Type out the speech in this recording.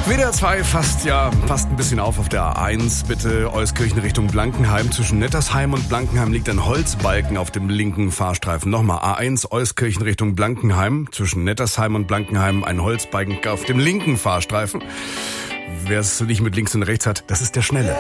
WDR 2 passt ein bisschen auf der A1. Bitte Euskirchen Richtung Blankenheim. Zwischen Nettersheim und Blankenheim liegt ein Holzbalken auf dem linken Fahrstreifen. Nochmal A1 Euskirchen Richtung Blankenheim. Zwischen Nettersheim und Blankenheim ein Holzbalken auf dem linken Fahrstreifen. Wer es nicht mit links und rechts hat, das ist der Schnelle.